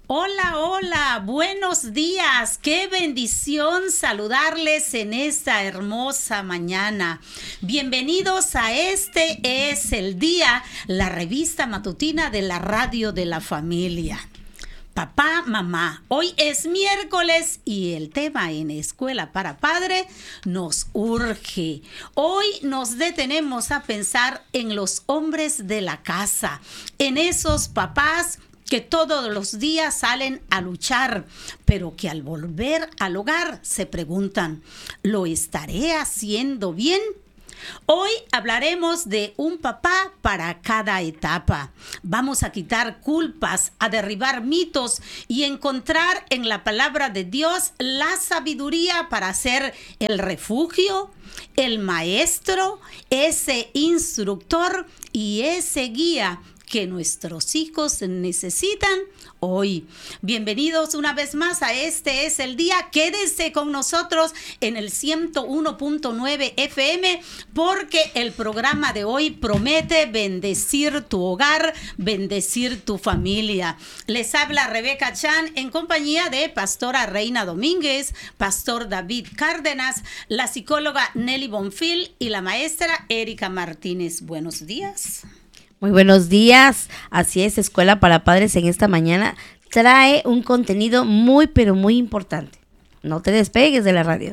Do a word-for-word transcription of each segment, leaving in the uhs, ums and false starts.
Hola, hola, buenos días. Qué bendición saludarles en esta hermosa mañana. Bienvenidos a Este es el Día, la revista matutina de la Radio de la Familia. Papá, mamá, hoy es miércoles y el tema en Escuela para Padre nos urge. Hoy nos detenemos a pensar en los hombres de la casa, en esos papás que todos los días salen a luchar, pero que al volver al hogar se preguntan, ¿lo estaré haciendo bien? Hoy hablaremos de un papá para cada etapa. Vamos a quitar culpas, a derribar mitos y encontrar en la palabra de Dios la sabiduría para ser el refugio, el maestro, ese instructor y ese guía que nuestros hijos necesitan hoy. Bienvenidos una vez más a Este es el Día. Quédense con nosotros en el ciento uno punto nueve F M porque el programa de hoy promete bendecir tu hogar, bendecir tu familia. Les habla Rebeca Chan en compañía de Pastora Reina Domínguez, Pastor David Cárdenas, la psicóloga Nelly Bonfil y la maestra Erika Martínez. Buenos días. Muy buenos días, así es, Escuela para Padres en esta mañana trae un contenido muy pero muy importante. No te despegues de la radio.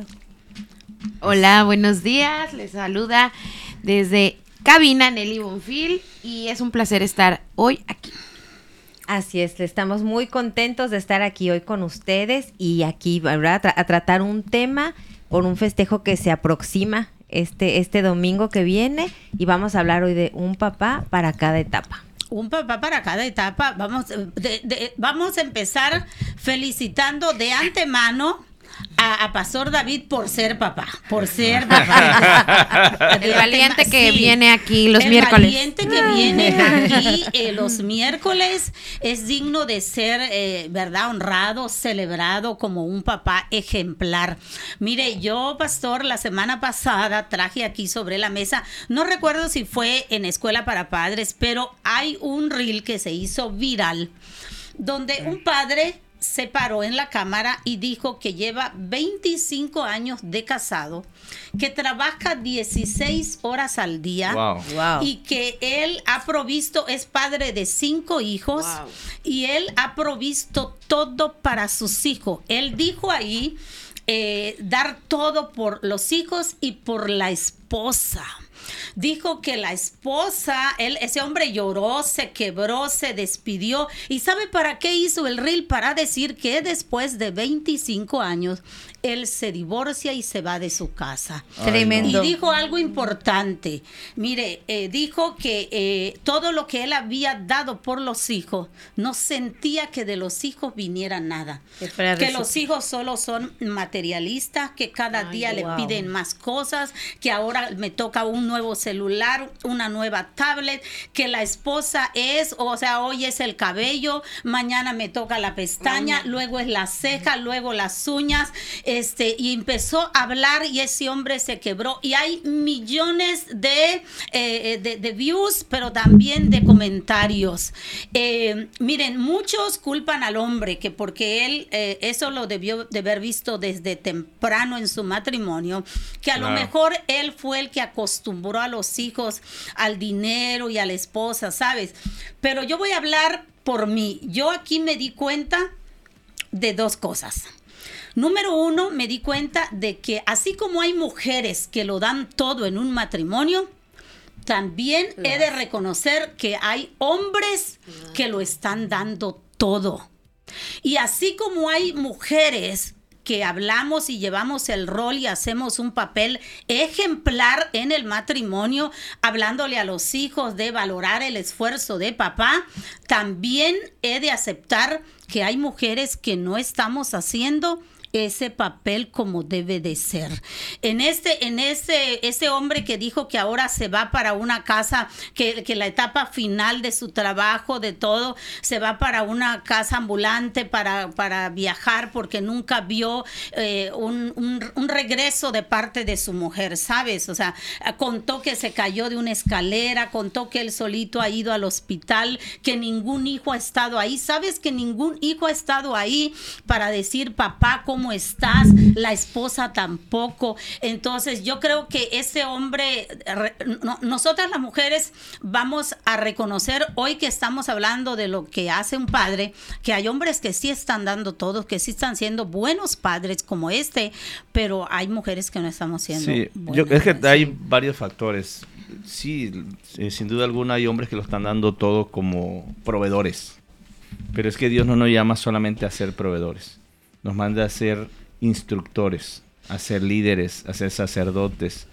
Hola, buenos días, les saluda desde cabina Nelly Bonfil y es un placer estar hoy aquí. Así es, estamos muy contentos de estar aquí hoy con ustedes y aquí, ¿verdad?, a tratar un tema por un festejo que se aproxima Este, este domingo que viene y vamos a hablar hoy de un papá para cada etapa. Un papá para cada etapa. Vamos, de, de, vamos a empezar felicitando de antemano a, a Pastor David por ser papá, por ser papá. El valiente tema, que sí, viene aquí los el miércoles. El valiente que viene aquí eh, los miércoles es digno de ser, eh, ¿verdad?, honrado, celebrado como un papá ejemplar. Mire, yo, Pastor, la semana pasada traje aquí sobre la mesa, no recuerdo si fue en Escuela para Padres, pero hay un reel que se hizo viral donde un padre se paró en la cámara y dijo que lleva veinticinco años de casado, que trabaja dieciséis horas al día. Wow. Wow. Y que él ha provisto, es padre de cinco hijos. Wow. Y él ha provisto todo para sus hijos. Él dijo ahí eh, dar todo por los hijos y por la esposa. Dijo que la esposa, él, ese hombre lloró, se quebró, se despidió. ¿Y sabe para qué hizo el reel? Para decir que después de veinticinco años, él se divorcia y se va de su casa. Ay, tremendo. Y dijo algo importante. Mire, eh, dijo que eh, todo lo que él había dado por los hijos, no sentía que de los hijos viniera nada. Que los hijos solo son materialistas, que cada Ay, día wow. le piden más cosas, que ahora me toca un nuevo celular, una nueva tablet, que la esposa es, o sea, hoy es el cabello, mañana me toca la pestaña, Ay. luego es la ceja, luego las uñas, este, y empezó a hablar y ese hombre se quebró. Y hay millones de, eh, de, de views, pero también de comentarios. Eh, miren, muchos culpan al hombre, que porque él, eh, eso lo debió de haber visto desde temprano en su matrimonio, que a claro. lo mejor él fue el que acostumbró a los hijos al dinero y a la esposa, ¿sabes? Pero yo voy a hablar por mí. Yo aquí me di cuenta de dos cosas. Número uno, me di cuenta de que así como hay mujeres que lo dan todo en un matrimonio, también yes. he de reconocer que hay hombres yes. que lo están dando todo. Y así como hay mujeres que hablamos y llevamos el rol y hacemos un papel ejemplar en el matrimonio, hablándole a los hijos de valorar el esfuerzo de papá, también he de aceptar que hay mujeres que no estamos haciendo ese papel como debe de ser. En este, en ese, ese hombre que dijo que ahora se va para una casa, que, que la etapa final de su trabajo, de todo, se va para una casa ambulante para, para viajar porque nunca vio eh, un, un, un regreso de parte de su mujer, ¿sabes? O sea, contó que se cayó de una escalera, contó que él solito ha ido al hospital, que ningún hijo ha estado ahí. ¿Sabes que ningún hijo ha estado ahí para decir, papá, ¿cómo estás? La esposa tampoco. Entonces yo creo que ese hombre, no, nosotras las mujeres vamos a reconocer hoy que estamos hablando de lo que hace un padre, que hay hombres que sí están dando todo, que sí están siendo buenos padres como este, pero hay mujeres que no estamos siendo sí, buenas. Yo, es que hay varios factores. Sí, eh, sin duda alguna hay hombres que lo están dando todo como proveedores, pero es que Dios no nos llama solamente a ser proveedores, nos manda a ser instructores, a ser líderes, a ser sacerdotes,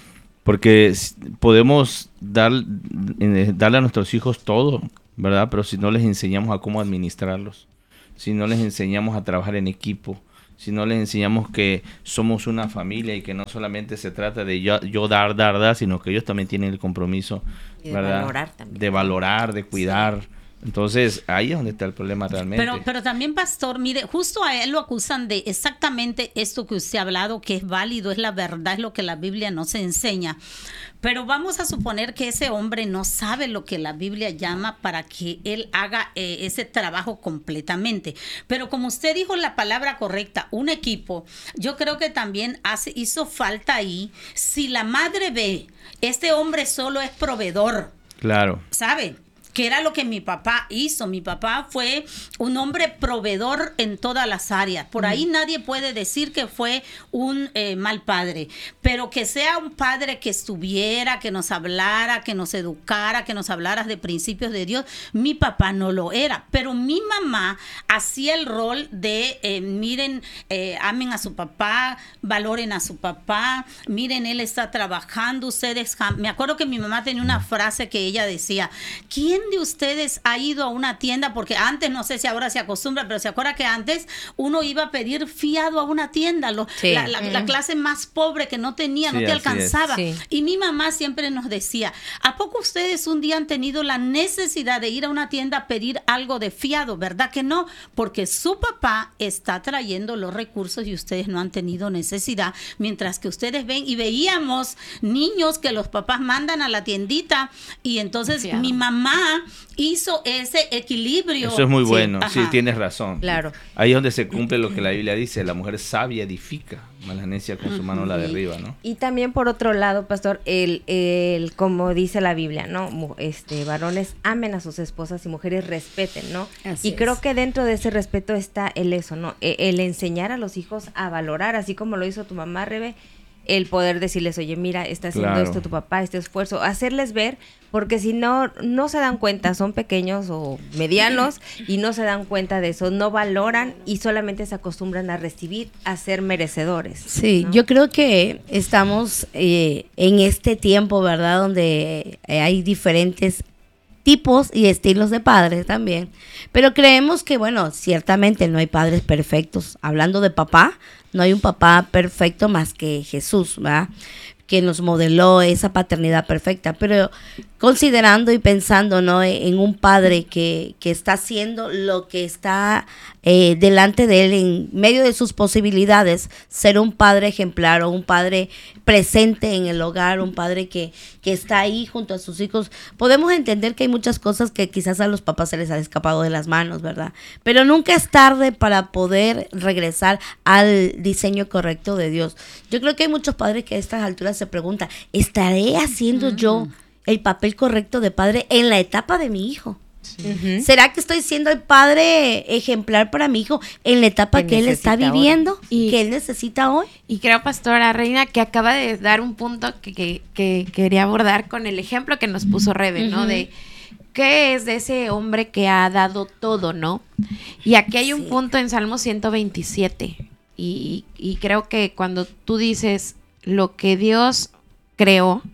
porque podemos dar, eh, darle a nuestros hijos todo, ¿verdad? Pero si no les enseñamos a cómo administrarlos, si no les enseñamos a trabajar en equipo, si no les enseñamos que somos una familia y que no solamente se trata de yo, yo dar, dar, dar, sino que ellos también tienen el compromiso, Y de ¿verdad? valorar también. De valorar, de cuidar. Sí. Entonces, ahí es donde está el problema realmente. Pero, pero también, pastor, mire, justo a él lo acusan de exactamente esto que usted ha hablado, que es válido, es la verdad, es lo que la Biblia nos enseña. Pero vamos a suponer que ese hombre no sabe lo que la Biblia llama para que él haga eh, ese trabajo completamente. Pero como usted dijo la palabra correcta, un equipo, yo creo que también hace, hizo falta ahí. Si la madre ve, este hombre solo es proveedor. Claro. ¿Sabe? Que era lo que mi papá hizo. Mi papá fue un hombre proveedor en todas las áreas. Por ahí mm. nadie puede decir que fue un eh, mal padre, pero que sea un padre que estuviera, que nos hablara, que nos educara, que nos hablara de principios de Dios. Mi papá no lo era, pero mi mamá hacía el rol de, eh, miren, eh, amen a su papá, valoren a su papá, miren, él está trabajando, ustedes... Me acuerdo que mi mamá tenía una frase que ella decía, ¿quién de ustedes ha ido a una tienda? Porque antes, no sé si ahora se acostumbra, pero se acuerda que antes uno iba a pedir fiado a una tienda, lo, sí. la, la, mm. la clase más pobre que no tenía, sí, no te alcanzaba. Sí. Y mi mamá siempre nos decía, ¿a poco ustedes un día han tenido la necesidad de ir a una tienda a pedir algo de fiado? ¿Verdad que no? Porque su papá está trayendo los recursos y ustedes no han tenido necesidad, mientras que ustedes ven, y veíamos niños que los papás mandan a la tiendita, y entonces fiado. Mi mamá hizo ese equilibrio. Eso es muy bueno, sí, sí, tienes razón. Claro. Ahí es donde se cumple lo que la Biblia dice, la mujer sabia edifica, mas la necia con su mano la derriba, ¿no? Y también por otro lado, pastor, el, el como dice la Biblia, ¿no? Este, varones amen a sus esposas y mujeres respeten, ¿no? Así y es. Creo que dentro de ese respeto está el eso, ¿no? El, el enseñar a los hijos a valorar, así como lo hizo tu mamá, Rebe, el poder decirles, oye, mira, está haciendo claro. esto tu papá, este esfuerzo, hacerles ver, porque si no, no se dan cuenta, son pequeños o medianos y no se dan cuenta de eso, no valoran y solamente se acostumbran a recibir, a ser merecedores. Sí, ¿no? Yo creo que estamos eh, en este tiempo, ¿verdad?, donde eh, hay diferentes tipos y estilos de padres también, pero creemos que, bueno, ciertamente no hay padres perfectos. Hablando de papá, no hay un papá perfecto más que Jesús, ¿verdad?, que nos modeló esa paternidad perfecta, pero considerando y pensando, ¿no?, en un padre que, que está haciendo lo que está eh, delante de él en medio de sus posibilidades, ser un padre ejemplar o un padre presente en el hogar, un padre que, que está ahí junto a sus hijos. Podemos entender que hay muchas cosas que quizás a los papás se les ha escapado de las manos, ¿verdad? Pero nunca es tarde para poder regresar al diseño correcto de Dios. Yo creo que hay muchos padres que a estas alturas se preguntan, ¿estaré haciendo uh-huh. yo el papel correcto de padre en la etapa de mi hijo? Sí. Uh-huh. ¿Será que estoy siendo el padre ejemplar para mi hijo en la etapa que, que él está viviendo y que él necesita hoy? Y creo, pastora Reina, que acaba de dar un punto que, que, que quería abordar con el ejemplo que nos puso Rebe, uh-huh. ¿no? De qué es de ese hombre que ha dado todo, ¿no? Y aquí hay un sí. punto en Salmo ciento veintisiete y, y creo que cuando tú dices lo que Dios creó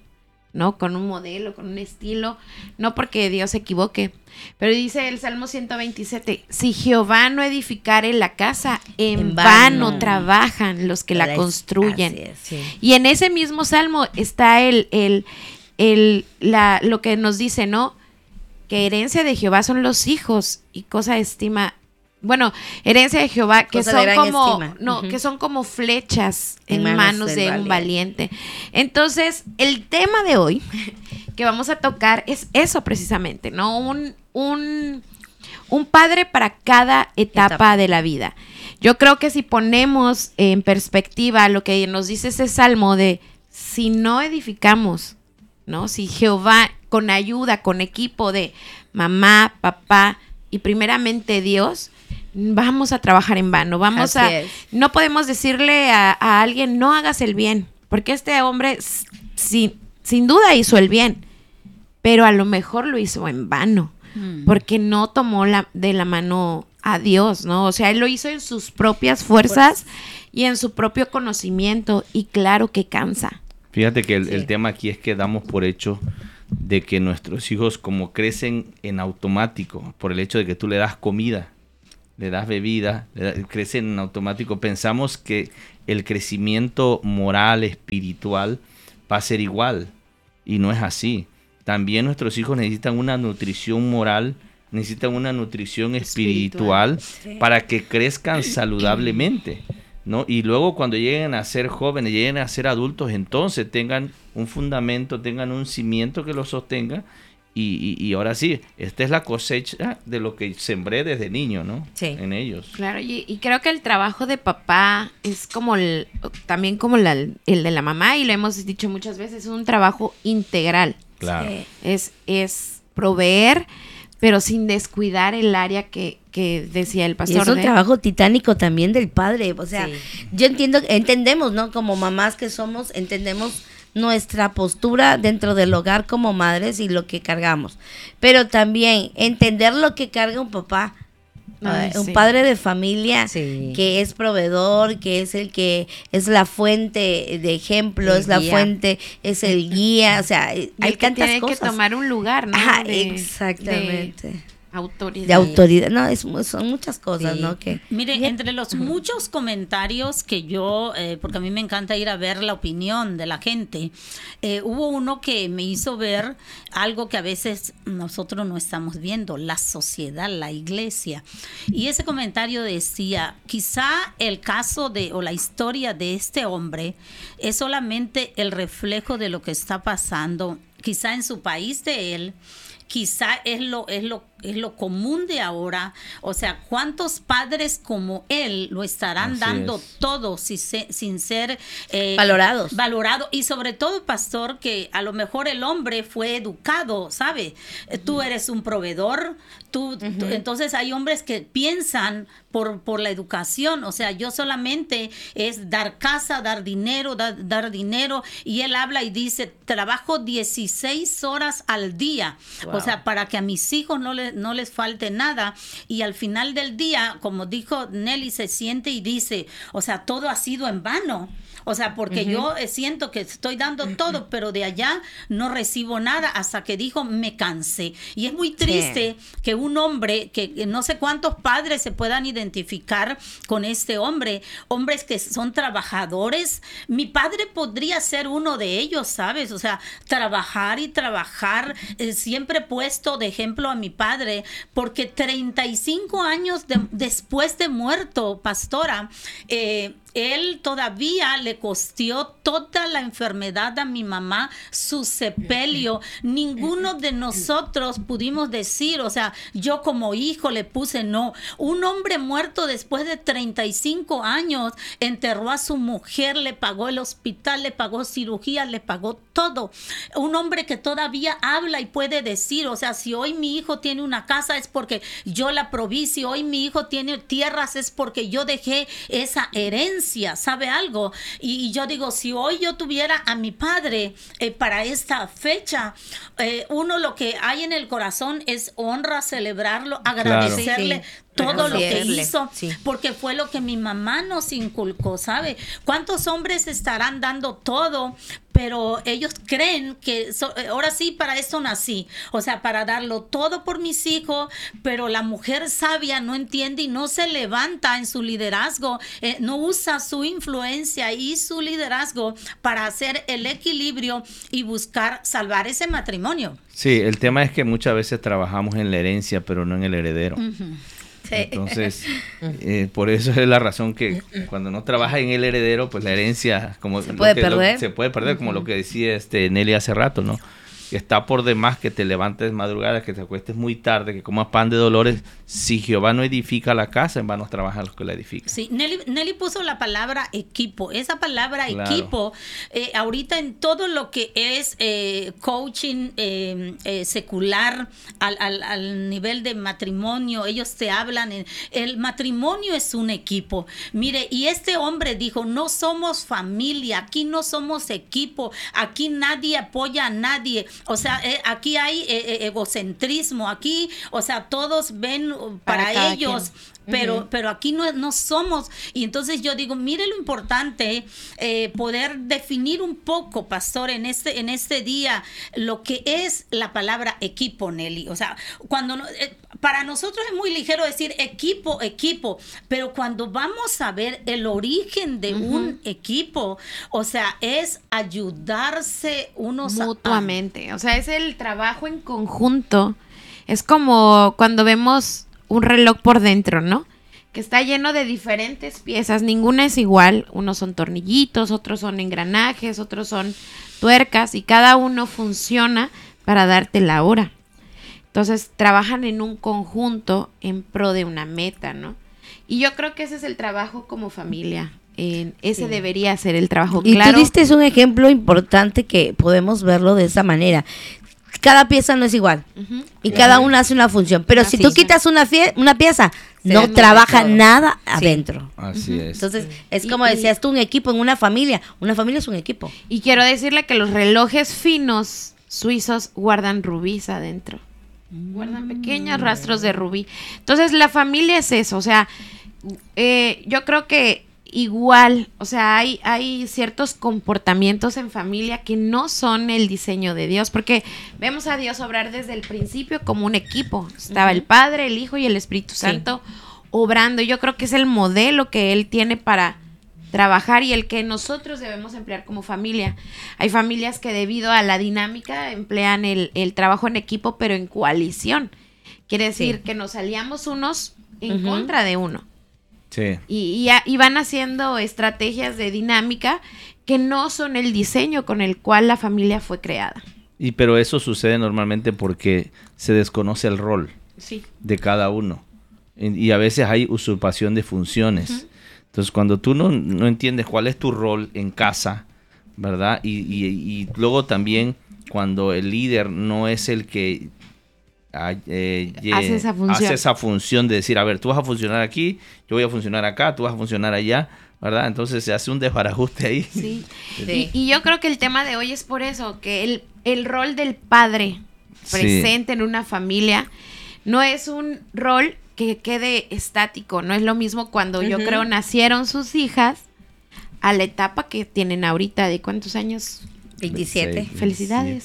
¿no? Con un modelo, con un estilo, no porque Dios se equivoque. Pero dice el Salmo ciento veintisiete, si Jehová no edificare la casa, en, En vano, vano trabajan los que la Así construyen. es. Sí. Y en ese mismo Salmo está el, el, el, la, lo que nos dice, ¿no? Que herencia de Jehová son los hijos y cosa de estima. Bueno, herencia de Jehová que Cosa de son gran como estima. no, Ujú. que son como flechas en, En manos, manos de del un valiente. Entonces, el tema de hoy que vamos a tocar es eso precisamente, ¿no? Un, un, un padre para cada etapa, Etapa. de la vida. Yo creo que si ponemos en perspectiva lo que nos dice ese salmo de si no edificamos, ¿no? Si Jehová con ayuda, con equipo de mamá, papá y primeramente Dios, vamos a trabajar en vano, vamos Así a, es. no podemos decirle a, a alguien no hagas el bien, porque este hombre s- sin, sin duda hizo el bien, pero a lo mejor lo hizo en vano, Mm. porque no tomó la, de la mano a Dios, ¿no? O sea, él lo hizo en sus propias fuerzas y en su propio conocimiento, y claro que cansa. Fíjate que el, Sí. el tema aquí es que damos por hecho de que nuestros hijos como crecen en automático, por el hecho de que tú le das comida, le das bebida, le da- crecen en automático, pensamos que el crecimiento moral, espiritual, va a ser igual, y no es así. También nuestros hijos necesitan una nutrición moral, necesitan una nutrición espiritual, Sí. para que crezcan saludablemente, ¿no? Y luego cuando lleguen a ser jóvenes, lleguen a ser adultos, entonces tengan un fundamento, tengan un cimiento que los sostenga. Y, y, y ahora sí, esta es la cosecha de lo que sembré desde niño, ¿no? Sí. En ellos. Claro, y, y creo que el trabajo de papá es como el, también como la- el de la mamá, y lo hemos dicho muchas veces, es un trabajo integral. Claro. Sí. Es, es proveer, pero sin descuidar el área que, que decía el Y pastor. es un de- trabajo titánico también del padre, o sea, Sí. yo entiendo, entendemos, ¿no? Como mamás que somos, entendemos nuestra postura dentro del hogar como madres y lo que cargamos, pero también entender lo que carga un papá, Ay, eh, un sí. padre de familia Sí. que es proveedor, que es el que es la fuente de ejemplo, El es la guía. fuente, es el guía, o sea, Y hay el que tantas tiene cosas. que tomar un lugar, ¿no? Ajá, De- exactamente. de autoridad. De autoridad, no, es, mu- son muchas cosas, Sí. ¿no? Que Mire, entre los muchos comentarios que yo, eh, porque a mí me encanta ir a ver la opinión de la gente, eh, hubo uno que me hizo ver algo que a veces nosotros no estamos viendo, la sociedad, la iglesia. Y ese comentario decía, quizá el caso de, o la historia de este hombre es solamente el reflejo de lo que está pasando, quizá en su país de él, quizá es lo, es lo, es lo común de ahora. O sea, ¿cuántos padres como él lo estarán Así dando es. todo si se- sin ser eh, Valorados. valorado? Y sobre todo, pastor, que a lo mejor el hombre fue educado, ¿sabe? Eh, Tú eres un proveedor, tú, tú- entonces hay hombres que piensan por, por la educación, o sea, yo solamente es dar casa, dar dinero, dar, dar dinero, y él habla y dice, trabajo dieciséis horas al día, o sea, para que a mis hijos no, le- no les falte nada, y al final del día, como dijo Nelly, se siente y dice, o sea, todo ha sido en vano. O sea, porque yo eh, siento que estoy dando todo, pero de allá no recibo nada, hasta que dijo, me cansé. Y es muy triste que un hombre, que, que no sé cuántos padres se puedan identificar con este hombre, hombres que son trabajadores. Mi padre podría ser uno de ellos, ¿sabes? O sea, trabajar y trabajar. Eh, siempre he puesto de ejemplo a mi padre, porque treinta y cinco años de- después de muerto, pastora, eh, él todavía le costeó toda la enfermedad a mi mamá, su sepelio. Ninguno de nosotros pudimos decir, o sea, yo como hijo le puse no. Un hombre muerto después de treinta y cinco años enterró a su mujer, le pagó el hospital, le pagó cirugía, le pagó todo. Un hombre que todavía habla y puede decir, o sea, si hoy mi hijo tiene una casa es porque yo la proví, si hoy mi hijo tiene tierras es porque yo dejé esa herencia, ¿sabe algo? Y, y yo digo, si hoy yo tuviera a mi padre eh, para esta fecha, eh, uno lo que hay en el corazón es honra, celebrarlo, agradecerle. Sí, sí. Todo lo que Reconocerle, hizo, sí. porque fue lo que mi mamá nos inculcó, ¿sabe? ¿Cuántos hombres estarán dando todo pero ellos creen que so, ahora sí, para esto nací, o sea, para darlo todo por mis hijos, pero la mujer sabia no entiende y no se levanta en su liderazgo, eh, no usa su influencia y su liderazgo para hacer el equilibrio y buscar salvar ese matrimonio. Sí, el tema es que muchas veces trabajamos en la herencia, pero no en el heredero. Uh-huh. Sí. Entonces, eh, por eso es la razón que cuando no trabaja en el heredero, pues la herencia como se lo puede que, perder. Lo, se puede perder, como uh-huh. lo que decía este Nelly hace rato, ¿no? Está por demás que te levantes madrugada, que te acuestes muy tarde, que comas pan de dolores. Si Jehová no edifica la casa, en vano trabajan los que la edifican. Sí, Nelly, Nelly puso la palabra equipo. Esa palabra claro. equipo, eh, ahorita en todo lo que es eh, coaching eh, eh, secular, al, al, al nivel de matrimonio, ellos te hablan, en, el matrimonio es un equipo. Mire, y este hombre dijo, no somos familia, aquí no somos equipo, aquí nadie apoya a nadie. O sea, eh, aquí hay eh, egocentrismo, aquí, o sea, todos ven para, para ellos, pero, uh-huh. pero aquí no, no somos. Y entonces yo digo, mire lo importante, eh, poder definir un poco, pastor, en este, en este día, lo que es la palabra equipo, Nelly. O sea, cuando eh, para nosotros es muy ligero decir equipo, equipo, pero cuando vamos a ver el origen de uh-huh. un equipo, o sea, es ayudarse unos mutuamente. A, a, o sea, es el trabajo en conjunto. Es como cuando vemos un reloj por dentro, ¿no? Que está lleno de diferentes piezas, ninguna es igual, unos son tornillitos, otros son engranajes, otros son tuercas y cada uno funciona para darte la hora. Entonces trabajan en un conjunto en pro de una meta, ¿no? Y yo creo que ese es el trabajo como familia. Eh, ese sí. debería ser el trabajo. Y claro. tú diste un ejemplo importante que podemos verlo de esa manera. Cada pieza no es igual uh-huh. y uh-huh. cada una hace una función, pero Así si tú es. quitas una, fie- una pieza, Se no trabaja nada sí. adentro. Así uh-huh. es. Entonces, sí. es y, como y, decías tú, un equipo en una familia. Una familia es un equipo. Y quiero decirle que los relojes finos suizos guardan rubíes adentro. Mm. Guardan pequeños rastros de rubí. Entonces, la familia es eso. O sea, eh, yo creo que igual, o sea, hay, hay ciertos comportamientos en familia que no son el diseño de Dios, porque vemos a Dios obrar desde el principio como un equipo. Estaba uh-huh. el Padre, el Hijo y el Espíritu Santo sí. obrando. Yo creo que es el modelo que Él tiene para trabajar y el que nosotros debemos emplear como familia. Hay familias que debido a la dinámica emplean el, el trabajo en equipo, pero en coalición. Quiere decir sí. que nos aliamos unos en uh-huh. contra de uno. Sí. Y, y, y van haciendo estrategias de dinámica que no son el diseño con el cual la familia fue creada. Y pero eso sucede normalmente porque se desconoce el rol sí. de cada uno. Y a veces hay usurpación de funciones. Uh-huh. Entonces, cuando tú no, no entiendes cuál es tu rol en casa, ¿verdad? Y, y, y luego también cuando el líder no es el que Eh, yeah, hace, esa función. hace esa función de decir, a ver, tú vas a funcionar aquí, yo voy a funcionar acá, tú vas a funcionar allá, ¿verdad? Entonces se hace un desbarajuste ahí. Sí. sí. Y, y yo creo que el tema de hoy es por eso, que el, el rol del padre presente sí. en una familia no es un rol que quede estático, no es lo mismo cuando uh-huh. yo creo nacieron sus hijas a la etapa que tienen ahorita. ¿De cuántos años? veintisiete. Felicidades.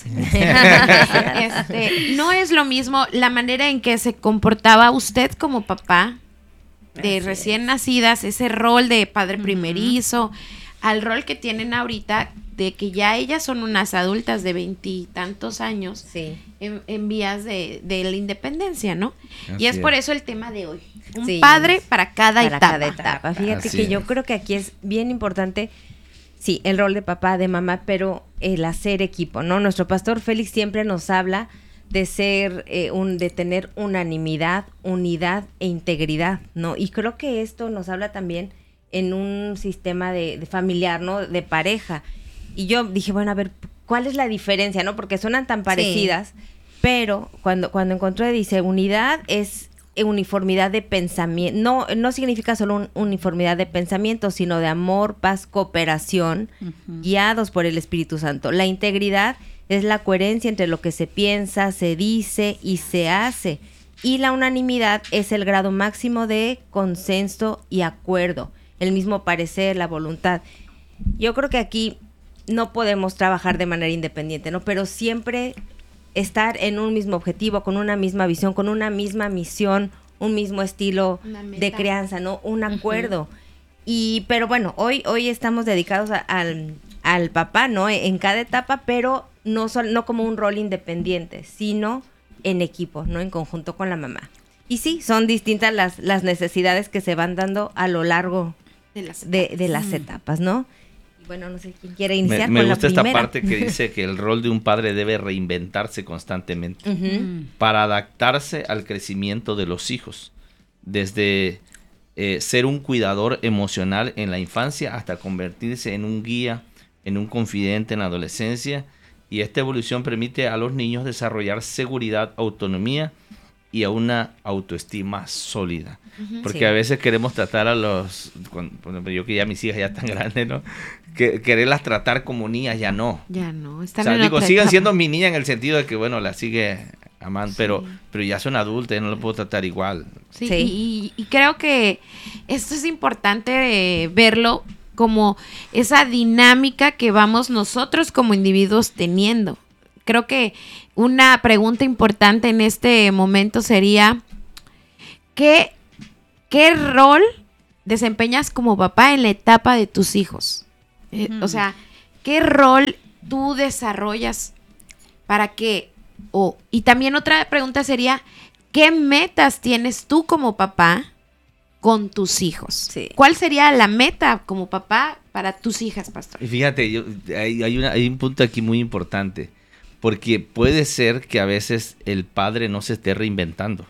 este, no es lo mismo la manera en que se comportaba usted como papá de Así recién es. nacidas, ese rol de padre primerizo, uh-huh. al rol que tienen ahorita de que ya ellas son unas adultas de veintitantos años sí. en, en vías de, de la independencia, ¿no? Así y es, es por eso el tema de hoy. Un sí. padre para cada para etapa. Cada etapa. Fíjate Así que es. yo creo que aquí es bien importante. Sí, el rol de papá, de mamá, pero el hacer equipo, ¿no? Nuestro pastor Félix siempre nos habla de ser, eh, un, de tener unanimidad, unidad e integridad, ¿no? Y creo que esto nos habla también en un sistema de, de familiar, ¿no? De pareja. Y yo dije, bueno, a ver, ¿cuál es la diferencia, no? Porque suenan tan parecidas, sí. pero cuando, cuando encontré, dice, unidad es uniformidad de pensamiento, no, no significa solo un, uniformidad de pensamiento, sino de amor, paz, cooperación, uh-huh. guiados por el Espíritu Santo. La integridad es la coherencia entre lo que se piensa, se dice y se hace. Y la unanimidad es el grado máximo de consenso y acuerdo, el mismo parecer, la voluntad. Yo creo que aquí no podemos trabajar de manera independiente, ¿no? Pero siempre estar en un mismo objetivo, con una misma visión, con una misma misión, un mismo estilo de crianza, ¿no? Un acuerdo. Uh-huh. Y, pero bueno, hoy, hoy estamos dedicados a, al, al papá, ¿no? En cada etapa, pero no, sol, no como un rol independiente, sino en equipo, ¿no? En conjunto con la mamá. Y sí, son distintas las, las necesidades que se van dando a lo largo de las, de, de las etapas, ¿no? Bueno, no sé quién quiere iniciar me, me con la gusta primera. esta parte que dice que el rol de un padre debe reinventarse constantemente Uh-huh. para adaptarse al crecimiento de los hijos, desde eh, ser un cuidador emocional en la infancia hasta convertirse en un guía, en un confidente en la adolescencia, y esta evolución permite a los niños desarrollar seguridad, autonomía y a una autoestima sólida. Uh-huh, porque sí. A veces queremos tratar a los, cuando, por ejemplo, yo que ya mis hijas ya están grandes, ¿no? Que, quererlas tratar como niñas, ya no. Ya no, están o sea, en digo, otra sigan etapa. siendo mi niña en el sentido de que, bueno, la sigue amando, Sí. pero, pero ya son adultas, no lo puedo tratar igual. Sí, Sí. Y, y creo que esto es importante eh, verlo como esa dinámica que vamos nosotros como individuos teniendo. Creo que una pregunta importante en este momento sería, ¿qué, qué rol desempeñas como papá en la etapa de tus hijos? Eh, Mm. O sea, ¿qué rol tú desarrollas para que... Oh, y también otra pregunta sería, ¿qué metas tienes tú como papá con tus hijos? Sí. ¿Cuál sería la meta como papá para tus hijas, pastor? Y fíjate, yo, hay, hay, una, hay un punto aquí muy importante, porque puede ser que a veces el padre no se esté reinventando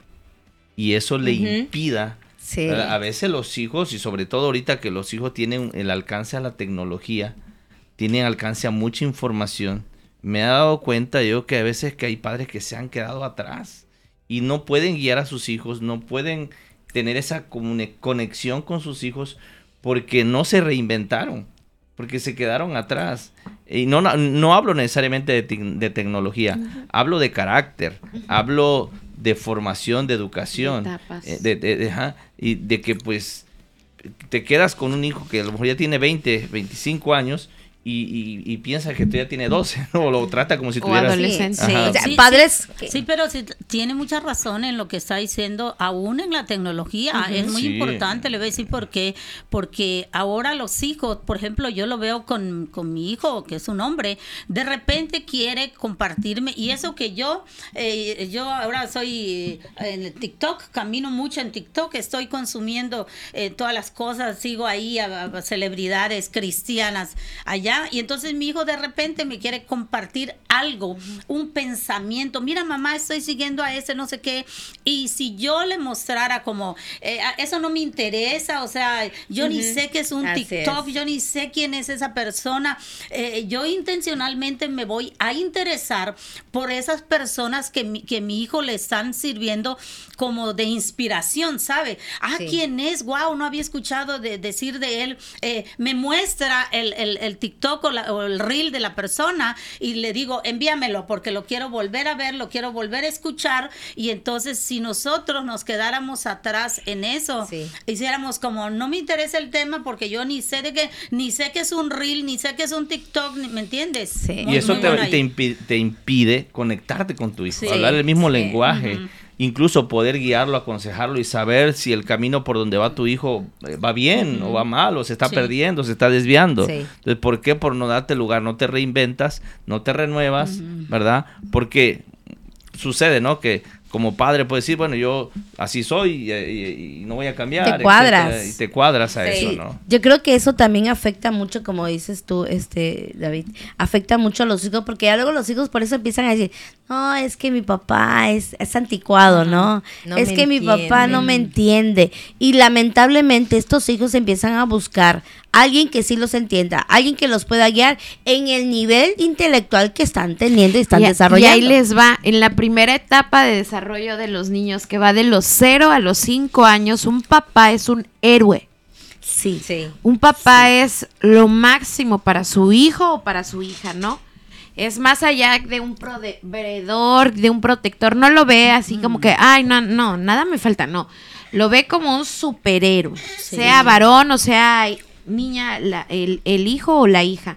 y eso le Uh-huh. impida. Sí. A, a veces los hijos, y sobre todo ahorita que los hijos tienen el alcance a la tecnología, tienen alcance a mucha información, me he dado cuenta yo que a veces que hay padres que se han quedado atrás y no pueden guiar a sus hijos, no pueden tener esa comune- conexión con sus hijos porque no se reinventaron, porque se quedaron atrás. Y no, no, no hablo necesariamente de, te- de tecnología, uh-huh. hablo de carácter, uh-huh. hablo de formación, de educación, de etapas. Eh, de, de, de, ajá, y de que pues te quedas con un hijo que a lo mejor ya tiene veinte, veinticinco años y, y, y piensa que tú ya tiene doce, ¿no? O lo trata como si O tuvieras... adolescente. Sí, Ajá. o sea, Sí, padres... Sí, sí, pero sí, tiene mucha razón en lo que está diciendo, aún en la tecnología. Uh-huh. Es muy Sí. importante, le voy a decir por qué. Porque ahora los hijos, por ejemplo, yo lo veo con, con mi hijo, que es un hombre, de repente quiere compartirme, y eso que yo, eh, yo ahora soy en el TikTok, camino mucho en TikTok, estoy consumiendo eh, todas las cosas, sigo ahí a, a celebridades cristianas allá, y entonces mi hijo de repente me quiere compartir algo, un pensamiento, mira mamá, estoy siguiendo a ese no sé qué, y si yo le mostrara como, eh, eso no me interesa, o sea, yo uh-huh. ni sé qué es un Así TikTok, es. yo ni sé quién es esa persona, eh, yo intencionalmente me voy a interesar por esas personas que mi, que mi hijo le están sirviendo como de inspiración, ¿sabe? Ah, Sí. ¿quién es? Wow, no había escuchado de, decir de él, eh, me muestra el, el, el TikTok o, la, o el reel de la persona y le digo, envíamelo porque lo quiero volver a ver, lo quiero volver a escuchar, y entonces si nosotros nos quedáramos atrás en eso, Sí. hiciéramos como, no me interesa el tema porque yo ni sé de qué, ni sé que es un reel, ni sé que es un TikTok, ni- ¿me entiendes? Sí. Muy, Y eso muy te, bueno te, ahí. impi- te impide conectarte con tu hijo, Sí, hablar el mismo sí. lenguaje, Ujú. incluso poder guiarlo, aconsejarlo y saber si el camino por donde va tu hijo eh, va bien Ujú. o va mal, o se está Sí. perdiendo, se está desviando. Sí. Entonces, ¿por qué? Por no darte lugar, no te reinventas, no te renuevas, Ujú. ¿verdad? Porque sucede, ¿no? Que como padre puedes decir, bueno, yo así soy y, y- y no voy a cambiar. Te cuadras. etcétera, y te cuadras a Sí. eso, ¿no? Yo creo que eso también afecta mucho, como dices tú, este David, afecta mucho a los hijos, porque ya luego los hijos por eso empiezan a decir, no, es que mi papá es, es anticuado, ¿no? No es me que mi papá no entiende. me entiende. Y lamentablemente estos hijos empiezan a buscar a alguien que sí los entienda, alguien que los pueda guiar en el nivel intelectual que están teniendo y están y, desarrollando. y ahí les va, en la primera etapa de desarrollo de los niños, que va de los cero a los cinco años, un papá es un héroe. Sí. Sí. Un papá es lo máximo para su hijo o para su hija, ¿no? Es más allá de un proveedor, de un protector. No lo ve así como que, ay, no, no, nada me falta, no. Lo ve como un superhéroe, Sí. sea varón o sea niña, la- el, el hijo o la hija.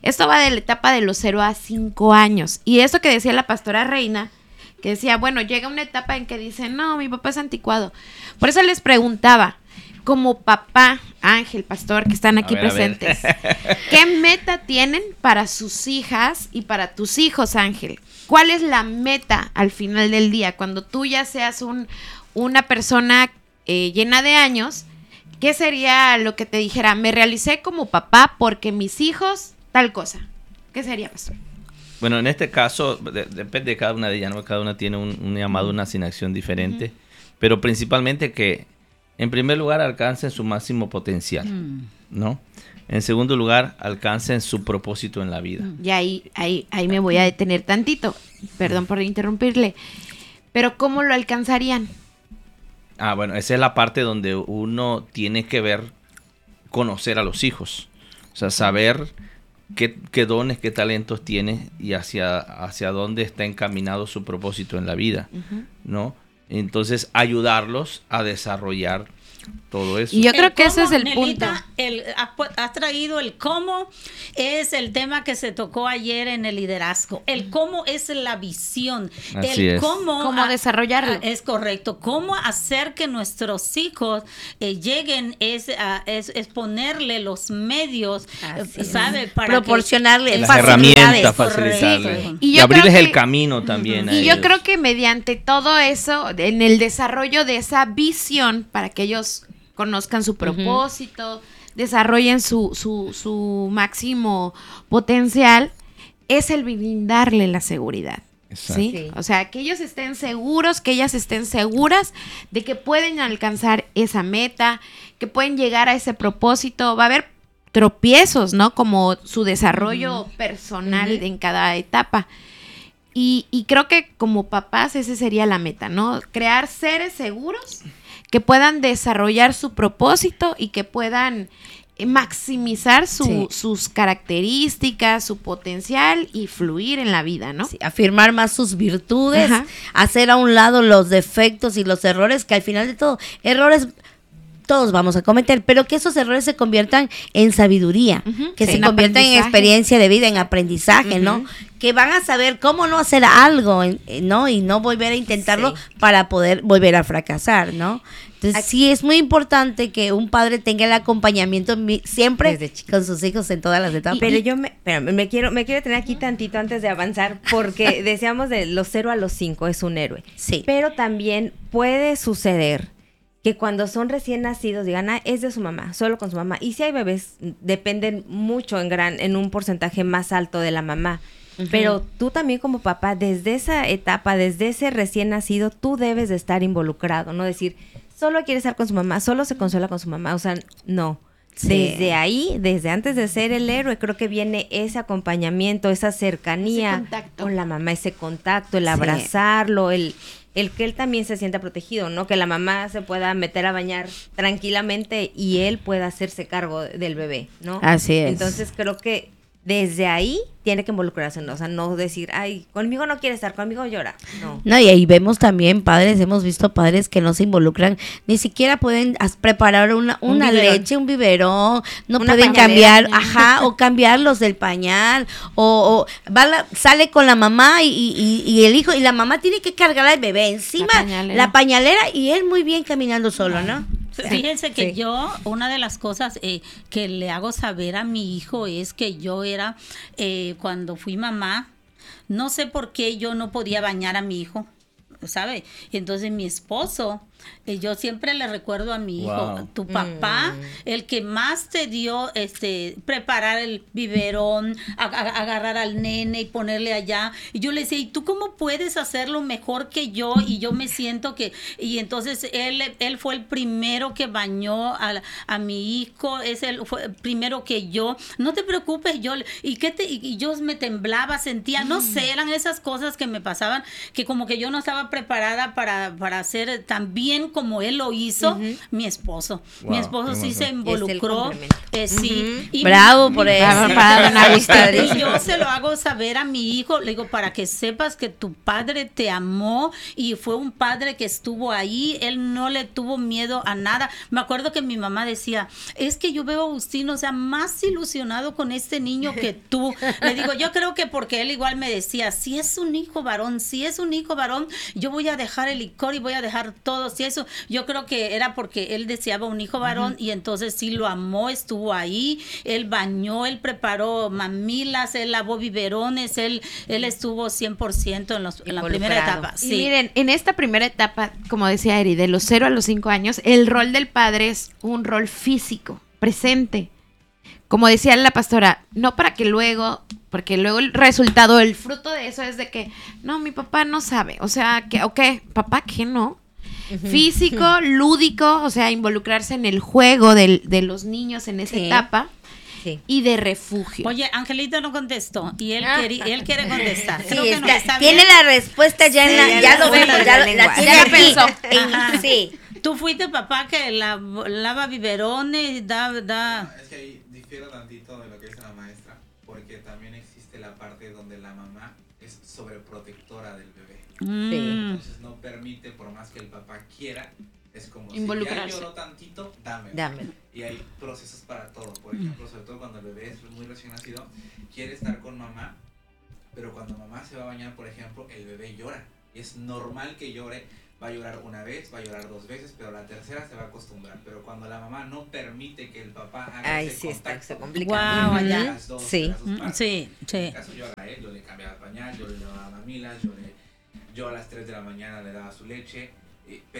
Esto va de la etapa de los cero a cinco años. Y eso que decía la pastora Reina, que decía, bueno, llega una etapa en que dicen, no, mi papá es anticuado. Por eso les preguntaba, como papá, Ángel, pastor, que están aquí A ver, a ver. presentes, ¿qué meta tienen para sus hijas y para tus hijos, Ángel? ¿Cuál es la meta al final del día? Cuando tú ya seas un, una persona eh, llena de años, ¿qué sería lo que te dijera? Me realicé como papá porque mis hijos, tal cosa. ¿Qué sería, pastor? Bueno, en este caso, de- depende de cada una de ellas, ¿no? Cada una tiene un, un llamado, una asignación diferente, uh-huh. pero principalmente que, en primer lugar, alcancen su máximo potencial, Mm. ¿no? En segundo lugar, alcancen su propósito en la vida. Y ahí, ahí, ahí me voy a detener tantito. Perdón por interrumpirle. Pero ¿cómo lo alcanzarían? Ah, bueno, esa es la parte donde uno tiene que ver, conocer a los hijos. O sea, saber qué, qué dones, qué talentos tiene y hacia, hacia dónde está encaminado su propósito en la vida, Uh-huh. ¿no? Entonces, ayudarlos a desarrollar todo eso. Y yo creo El que ese cómo, es el Nelita, punto. el- has, pu- has traído el cómo, es el tema que se tocó ayer en el liderazgo. El cómo es la visión. Así el es. cómo, Cómo a- desarrollarlo. a- es correcto. Cómo hacer que nuestros hijos eh, lleguen es, a- es, es ponerle los medios, Así eh, es. ¿sabe? Para Proporcionarle que- las facilidades. herramientas, Correcto. facilitarles. Y Y, yo abrirles creo el que- camino también. a Y yo ellos. creo que mediante todo eso, en el desarrollo de esa visión, para que ellos conozcan su propósito, desarrollen su, su, su máximo potencial, es el brindarle la seguridad. Exacto. ¿Sí? Sí. O sea, que ellos estén seguros, que ellas estén seguras de que pueden alcanzar esa meta, que pueden llegar a ese propósito. Va a haber tropiezos, ¿no? Como su desarrollo personal Ujú. en cada etapa. Y, y creo que como papás esa sería la meta, ¿no? Crear seres seguros que puedan desarrollar su propósito y que puedan eh, maximizar su- Sí. sus características, su potencial y fluir en la vida, ¿no? Sí, afirmar más sus virtudes, Ajá. hacer a un lado los defectos y los errores, que al final de todo, errores todos vamos a cometer, pero que esos errores se conviertan en sabiduría, Ujú, que sí. se En conviertan en aprendizaje. experiencia de vida, en aprendizaje, ¿no? Ujú. Que van a saber cómo no hacer algo, en- eh, ¿no? Y no volver a intentarlo Sí. para poder volver a fracasar, ¿no? Entonces, sí es muy importante que un padre tenga el acompañamiento mi- siempre Desde chiquito. con sus hijos en todas las etapas. Pero yo me, espérame, me quiero, me quiero tener aquí tantito antes de avanzar, porque decíamos de los cero a los cinco es un héroe. Sí. Pero también puede suceder que cuando son recién nacidos digan, ah, es de su mamá, solo con su mamá. Y si hay bebés, dependen mucho en gran, en un porcentaje más alto de la mamá. Ujú. Pero tú también como papá, desde esa etapa, desde ese recién nacido, tú debes de estar involucrado, no decir, solo quiere estar con su mamá, solo se consuela con su mamá. O sea, no. Sí. Desde ahí, desde antes de ser el héroe, creo que viene ese acompañamiento, esa cercanía Ese contacto. con la mamá, ese contacto, el Sí. abrazarlo, el, el que él también se sienta protegido, ¿no? Que la mamá se pueda meter a bañar tranquilamente y él pueda hacerse cargo del bebé, ¿no? Así es. Entonces creo que desde ahí tiene que involucrarse, ¿no? O sea, no decir, ay, conmigo no quiere estar, conmigo llora. No. No, y ahí vemos también padres, hemos visto padres que no se involucran, ni siquiera pueden as- preparar una, Un una biberón. leche, un biberón, no Una pueden pañalera. cambiar, ajá, o cambiarlos del pañal, o, o va la- sale con la mamá y, y- y el hijo, y la mamá tiene que cargar al bebé encima, La la pañalera. pañalera, y él muy bien caminando solo, ¿no? Fíjense que Sí. yo, una de las cosas eh, que le hago saber a mi hijo es que yo era, eh, cuando fui mamá, no sé por qué yo no podía bañar a mi hijo, ¿sabe? Y entonces mi esposo, eh, yo siempre le recuerdo a mi hijo, Wow. tu papá, Mm. el que más te dio, este, preparar el biberón, a- a- agarrar al nene y ponerle allá. Y yo le decía, ¿y tú cómo puedes hacerlo mejor que yo? Y yo me siento que, y entonces él, él fue el primero que bañó a, a mi hijo, es el, fue el primero que yo, no te preocupes, yo, le- y qué te, y, y yo me temblaba, sentía, no sé, eran esas cosas que me pasaban, que como que yo no estaba preparada para, para hacer tan bien bien como él lo hizo, Ujú. mi esposo. Wow, mi esposo qué sí se emoción. involucró. complemento. eh, sí. Ujú. Y Bravo mi- por mi- eso. Bravo para don Agustín. Y yo se lo hago saber a mi hijo, le digo, para que sepas que tu padre te amó y fue un padre que estuvo ahí, él no le tuvo miedo a nada. Me acuerdo que mi mamá decía, es que yo veo a Agustín, o sea, más ilusionado con este niño que tú. Le digo, yo creo que porque él igual me decía, si es un hijo varón, si es un hijo varón, yo voy a dejar el licor y voy a dejar todo. Si eso, yo creo que era porque él deseaba un hijo varón y entonces sí lo amó, estuvo ahí, él bañó, él preparó mamilas, él lavó biberones, él, él estuvo cien por ciento en, los, en la primera Involucrado. etapa. Y Sí. miren, en esta primera etapa, como decía Eri, de los cero a los cinco años, el rol del padre es un rol físico, presente. Como decía la pastora, no para que luego, porque luego el resultado, el fruto de eso es de que, no, mi papá no sabe, o sea, que, ok, papá, ¿qué no? Físico, lúdico, o sea, involucrarse en el juego del- de los niños en esa Sí. etapa, Sí. y de refugio. Oye, Angelito no contestó y él, queri- él quiere contestar. Sí, Creo que no está- está tiene bien. la respuesta ya en Sí, la, ya ya la lo suelta vemos, en ya la lo- lengua. la tiene Ya aquí. pensó. En- Ajá. sí. Tú fuiste papá que la, lava biberones, da, da. Es que ahí difiero tantito de lo que dice la maestra, porque también existe la parte donde la mamá es sobreprotectora del bebé. Mm. Entonces no permite, por más que el papá quiera, es como si ya Involucrarse. lloró tantito, dame. Dámelo. Y hay procesos para todo. Por ejemplo, sobre todo cuando el bebé es muy recién nacido, quiere estar con mamá, pero cuando mamá se va a bañar, por ejemplo, el bebé llora. Y es normal que llore. Va a llorar una vez, va a llorar dos veces, pero la tercera se va a acostumbrar. Pero cuando la mamá no permite que el papá haga Ay, ese sí, está, contacto, se complica. Guau, Ujú. allá. las dos, Sí. las dos Mm, partes. Sí, En sí. mi caso yo a él, yo le cambiaba el pañal, yo le lavaba mamilas, yo, le, yo a las tres de la mañana le daba su leche. eh,